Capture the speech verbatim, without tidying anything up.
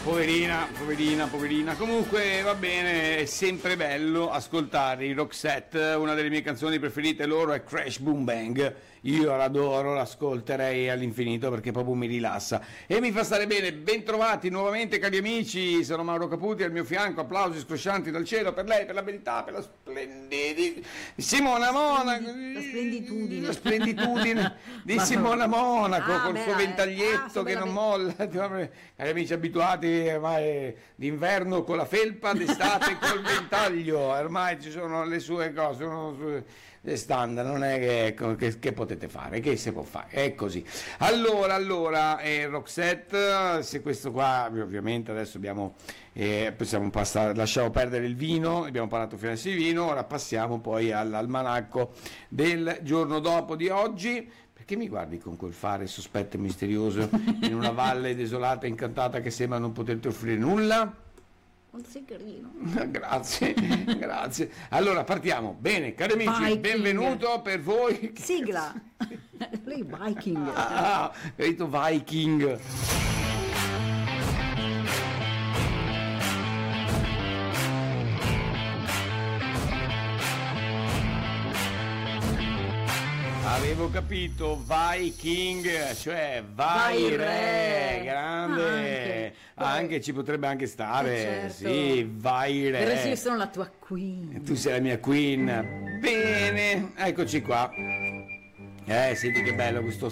Poverina, poverina, poverina. Comunque va bene, è sempre bello ascoltare i Roxette. Una delle mie canzoni preferite loro è Crash Boom Bang. Io l'adoro, l'ascolterei all'infinito perché proprio mi rilassa e mi fa stare bene. Bentrovati nuovamente cari amici, sono Mauro Caputi, al mio fianco applausi scroscianti dal cielo per lei, per la bellezza, per la splendidità Simona Monaco, la splenditudine, la splenditudine di Simona Monaco ah, col beh, suo ventaglietto ah, che non bella, molla. Cari amici abituati ormai d'inverno con la felpa, d'estate col ventaglio, ormai ci sono le sue cose, sono le standard, non è che, ecco, che, che potete fare, che si può fare, è così. Allora, allora, eh, Roxette, se questo qua, ovviamente adesso abbiamo, eh, possiamo passare, lasciamo perdere il vino, abbiamo parlato fino adesso di vino, ora passiamo poi all'almanacco del giorno dopo di oggi. Perché mi guardi con quel fare sospetto e misterioso in una valle desolata e incantata che sembra non poterti offrire nulla? sei carino. Grazie, grazie. Allora partiamo. Bene, cari amici, Viking. benvenuto per voi. Sigla. Lei Viking. Ah, capito, Viking. Avevo capito, Viking, cioè vai, Vai re, re. grande, Anche. anche ci potrebbe anche stare, Eh, certo. sì, vai re. Adesso io sono la tua queen. Tu sei la mia queen. Bene, eccoci qua. Eh, senti che bello questo